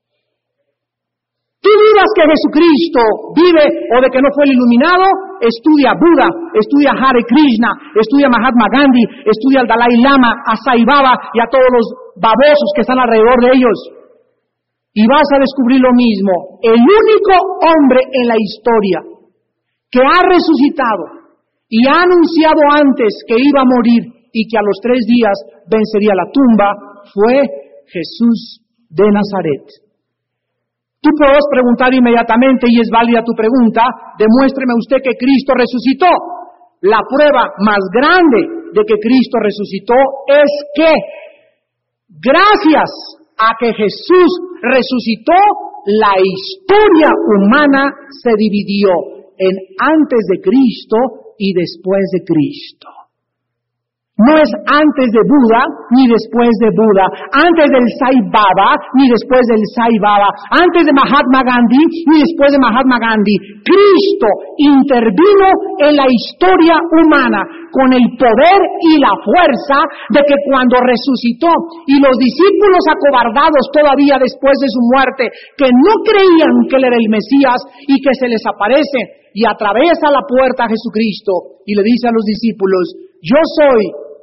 Tú dudas que Jesucristo vive o de que no fue el iluminado, estudia a Buda, estudia a Hare Krishna, estudia a Mahatma Gandhi, estudia al Dalai Lama, a Sai Baba y a todos los babosos que están alrededor de ellos. Y vas a descubrir lo mismo. El único hombre en la historia que ha resucitado y ha anunciado antes que iba a morir y que a los tres días vencería la tumba, fue Jesús de Nazaret. Tú puedes preguntar inmediatamente, y es válida tu pregunta: demuéstreme usted que Cristo resucitó. La prueba más grande de que Cristo resucitó es que, gracias a que Jesús resucitó, la historia humana se dividió en antes de Cristo y después de Cristo. No es antes de Buda ni después de Buda, antes del Sai Baba ni después del Sai Baba, antes de Mahatma Gandhi ni después de Mahatma Gandhi. Cristo intervino en la historia humana con el poder y la fuerza de que cuando resucitó y los discípulos acobardados todavía después de su muerte, que no creían que él era el Mesías, y que se les aparece y atraviesa la puerta a Jesucristo y le dice a los discípulos: yo soy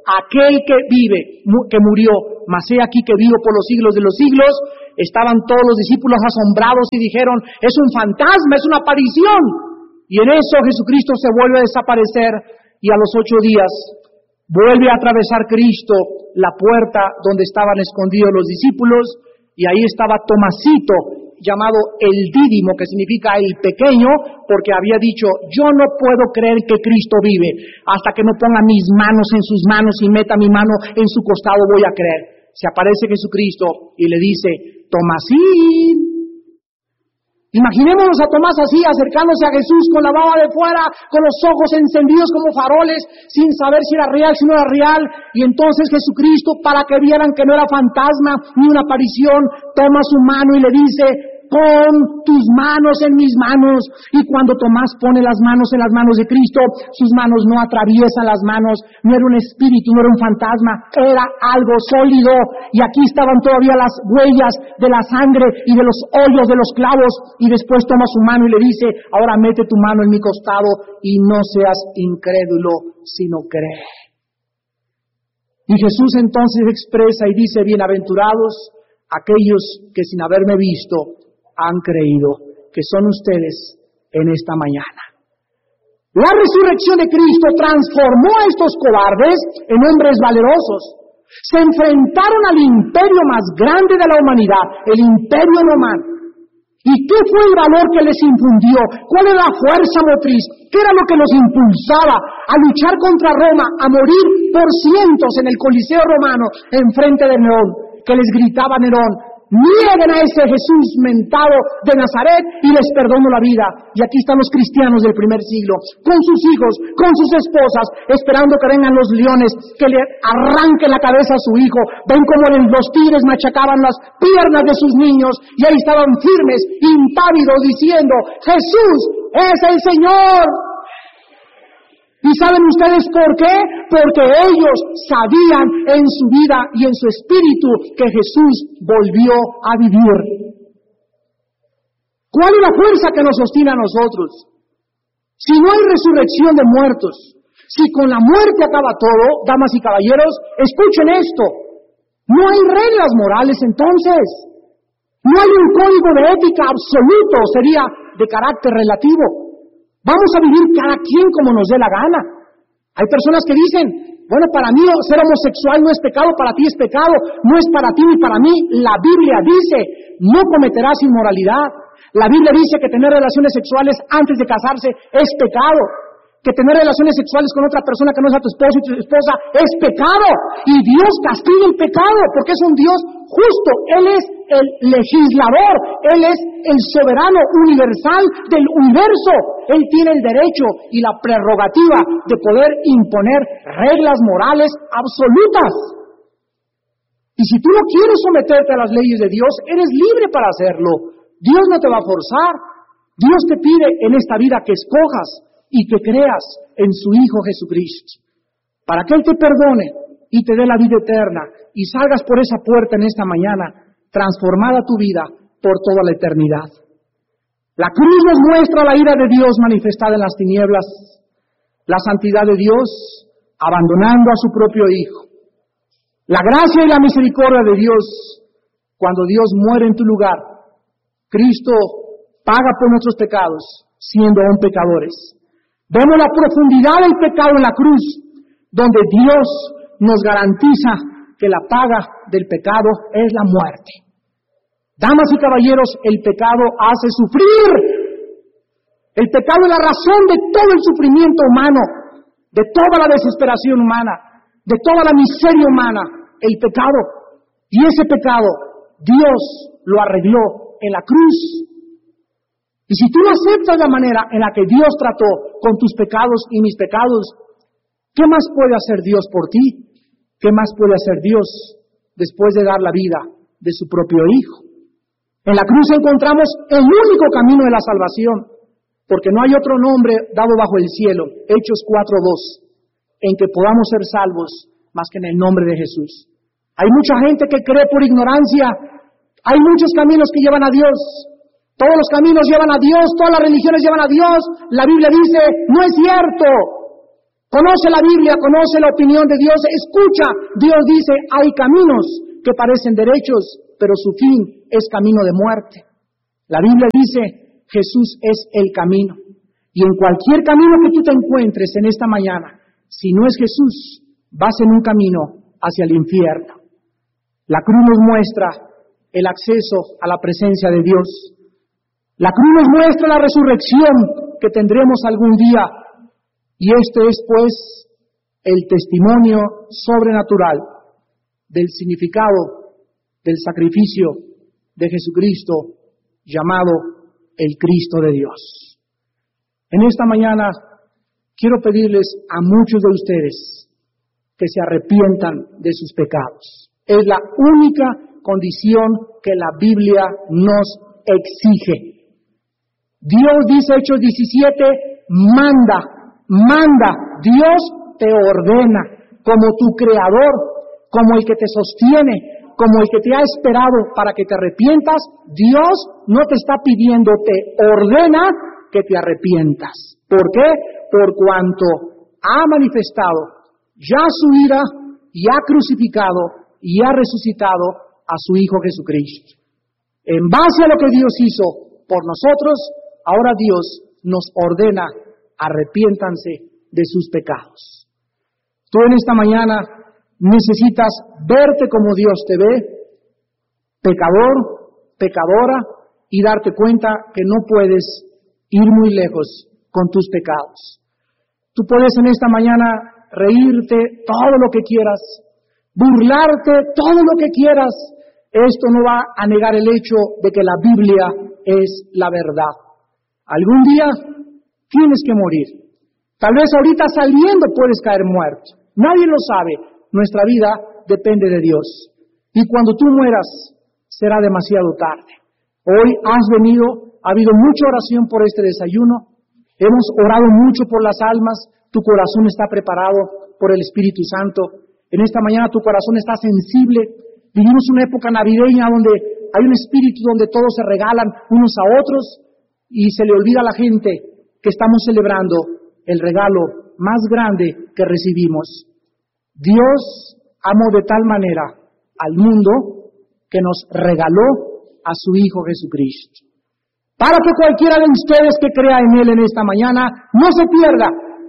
aquel que vive, que murió, mas he aquí que vivo por los siglos de los siglos. Estaban todos los discípulos asombrados y dijeron, es un fantasma, es una aparición. Y en eso Jesucristo se vuelve a desaparecer y a los ocho días vuelve a atravesar Cristo la puerta donde estaban escondidos los discípulos, y ahí estaba Tomasito, llamado el Dídimo, que significa el pequeño, porque había dicho, yo no puedo creer que Cristo vive, hasta que no ponga mis manos en sus manos y meta mi mano en su costado voy a creer. Se aparece Jesucristo y le dice, Tomasín. Imaginémonos a Tomás así, acercándose a Jesús con la baba de fuera, con los ojos encendidos como faroles, sin saber si era real, si no era real. Y entonces Jesucristo, para que vieran que no era fantasma ni una aparición, toma su mano y le dice, pon tus manos en mis manos. Y cuando Tomás pone las manos en las manos de Cristo, sus manos no atraviesan las manos, no era un espíritu, no era un fantasma, era algo sólido. Y aquí estaban todavía las huellas de la sangre y de los hoyos de los clavos. Y después toma su mano y le dice, ahora mete tu mano en mi costado y no seas incrédulo, sino cree. Y Jesús entonces expresa y dice, bienaventurados aquellos que sin haberme visto han creído, que son ustedes en esta mañana. La resurrección de Cristo transformó a estos cobardes en hombres valerosos. Se enfrentaron al imperio más grande de la humanidad, el imperio romano. ¿Y qué fue el valor que les infundió? ¿Cuál era la fuerza motriz? ¿Qué era lo que los impulsaba a luchar contra Roma, a morir por cientos en el Coliseo romano en frente de Nerón? Que les gritaba Nerón, nieguen a ese Jesús mentado de Nazaret y les perdono la vida. Y aquí están los cristianos del primer siglo, con sus hijos, con sus esposas, esperando que vengan los leones, que le arranquen la cabeza a su hijo. Ven como los tigres machacaban las piernas de sus niños, y ahí estaban firmes, impávidos, diciendo, Jesús es el Señor. ¿Y saben ustedes por qué? Porque ellos sabían en su vida y en su espíritu que Jesús volvió a vivir. ¿Cuál es la fuerza que nos sostiene a nosotros? Si no hay resurrección de muertos, si con la muerte acaba todo, damas y caballeros, escuchen esto, no hay reglas morales entonces, no hay un código de ética absoluto, sería de carácter relativo. Vamos a vivir cada quien como nos dé la gana. Hay personas que dicen, bueno, para mí ser homosexual no es pecado, para ti es pecado, no es para ti ni para mí. La Biblia dice, no cometerás inmoralidad. La Biblia dice que tener relaciones sexuales antes de casarse es pecado. Que tener relaciones sexuales con otra persona que no sea tu esposo y tu esposa es pecado. Y Dios castiga el pecado porque es un Dios justo. Él es el legislador, Él es el soberano universal del universo. Él tiene el derecho y la prerrogativa de poder imponer reglas morales absolutas. Y si tú no quieres someterte a las leyes de Dios, eres libre para hacerlo. Dios no te va a forzar. Dios te pide en esta vida que escojas y que creas en su Hijo Jesucristo, para que Él te perdone y te dé la vida eterna, y salgas por esa puerta en esta mañana, transformada tu vida por toda la eternidad. La cruz nos muestra la ira de Dios manifestada en las tinieblas, la santidad de Dios abandonando a su propio Hijo, la gracia y la misericordia de Dios cuando Dios muere en tu lugar. Cristo paga por nuestros pecados, siendo aún pecadores. Vemos la profundidad del pecado en la cruz, donde Dios nos garantiza que la paga del pecado es la muerte. Damas y caballeros, el pecado hace sufrir. El pecado es la razón de todo el sufrimiento humano, de toda la desesperación humana, de toda la miseria humana, el pecado. Y ese pecado, Dios lo arregló en la cruz. Y si tú no aceptas la manera en la que Dios trató con tus pecados y mis pecados, ¿qué más puede hacer Dios por ti? ¿Qué más puede hacer Dios después de dar la vida de su propio Hijo? En la cruz encontramos el único camino de la salvación, porque no hay otro nombre dado bajo el cielo, Hechos cuatro dos, en que podamos ser salvos más que en el nombre de Jesús. Hay mucha gente que cree por ignorancia, hay muchos caminos que llevan a Dios. Todos los caminos llevan a Dios, todas las religiones llevan a Dios. La Biblia dice, no es cierto. Conoce la Biblia, conoce la opinión de Dios, escucha. Dios dice, hay caminos que parecen derechos, pero su fin es camino de muerte. La Biblia dice, Jesús es el camino. Y en cualquier camino que tú te encuentres en esta mañana, si no es Jesús, vas en un camino hacia el infierno. La cruz nos muestra el acceso a la presencia de Dios. La cruz nos muestra la resurrección que tendremos algún día. Y este es, pues, el testimonio sobrenatural del significado del sacrificio de Jesucristo, llamado el Cristo de Dios. En esta mañana quiero pedirles a muchos de ustedes que se arrepientan de sus pecados. Es la única condición que la Biblia nos exige. Dios dice, Hechos diecisiete, manda, manda. Dios te ordena como tu creador, como el que te sostiene, como el que te ha esperado para que te arrepientas. Dios no te está pidiendo, te ordena que te arrepientas. ¿Por qué? Por cuanto ha manifestado ya su ira y ha crucificado y ha resucitado a su Hijo Jesucristo. En base a lo que Dios hizo por nosotros, ahora Dios nos ordena, arrepiéntanse de sus pecados. Tú en esta mañana necesitas verte como Dios te ve, pecador, pecadora, y darte cuenta que no puedes ir muy lejos con tus pecados. Tú puedes en esta mañana reírte todo lo que quieras, burlarte todo lo que quieras. Esto no va a negar el hecho de que la Biblia es la verdad. Algún día tienes que morir. Tal vez ahorita saliendo puedes caer muerto. Nadie lo sabe. Nuestra vida depende de Dios. Y cuando tú mueras, será demasiado tarde. Hoy has venido, ha habido mucha oración por este desayuno. Hemos orado mucho por las almas. Tu corazón está preparado por el Espíritu Santo. En esta mañana tu corazón está sensible. Vivimos una época navideña donde hay un espíritu donde todos se regalan unos a otros y se le olvida a la gente que estamos celebrando el regalo más grande que recibimos. Dios amó de tal manera al mundo que nos regaló a su Hijo Jesucristo, para que cualquiera de ustedes que crea en Él en esta mañana no se pierda,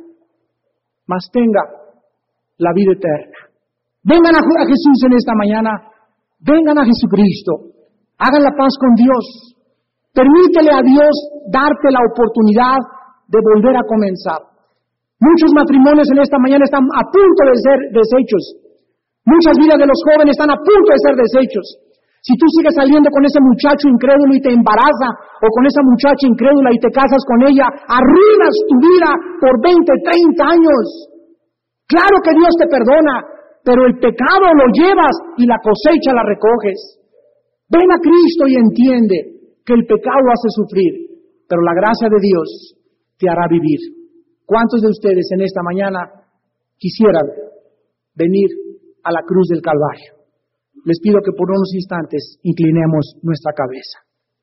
mas tenga la vida eterna. Vengan a Jesús en esta mañana, vengan a Jesucristo, hagan la paz con Dios, permítele a Dios darte la oportunidad de volver a comenzar. Muchos matrimonios en esta mañana están a punto de ser deshechos. Muchas vidas de los jóvenes están a punto de ser deshechos. Si tú sigues saliendo con ese muchacho incrédulo y te embaraza, o con esa muchacha incrédula y te casas con ella, arruinas tu vida por veinte, treinta años. Claro que Dios te perdona, pero el pecado lo llevas y la cosecha la recoges. Ven a Cristo y entiende que el pecado hace sufrir, pero la gracia de Dios te hará vivir. ¿Cuántos de ustedes en esta mañana quisieran venir a la cruz del Calvario? Les pido que por unos instantes inclinemos nuestra cabeza.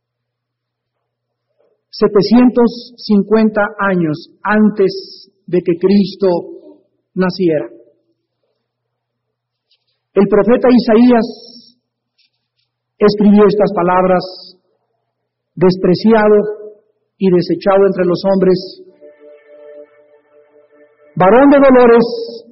setecientos cincuenta años antes de que Cristo naciera, el profeta Isaías escribió estas palabras: despreciado y desechado entre los hombres, varón de dolores,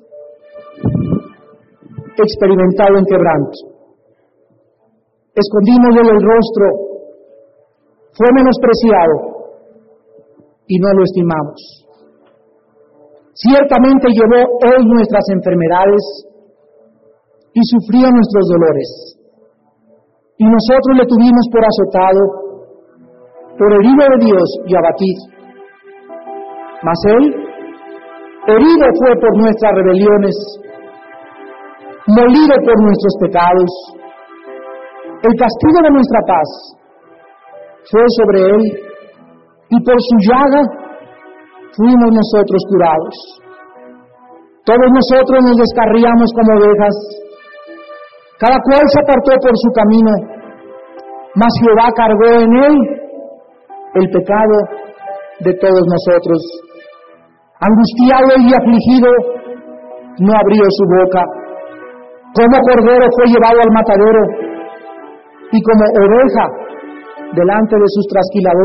experimentado en quebranto. Escondimos de él el rostro, fue menospreciado y no lo estimamos. Ciertamente llevó él nuestras enfermedades y sufrió nuestros dolores. Y nosotros le tuvimos por azotado, por herido de Dios y abatido. Mas él, herido fue por nuestras rebeliones, molido por nuestros pecados. El castigo de nuestra paz fue sobre él, y por su llaga fuimos nosotros curados. Todos nosotros nos descarriamos como ovejas, cada cual se apartó por su camino, mas Jehová cargó en él el pecado de todos nosotros. Angustiado y afligido, no abrió su boca. Como cordero fue llevado al matadero, y como oveja delante de sus trasquiladores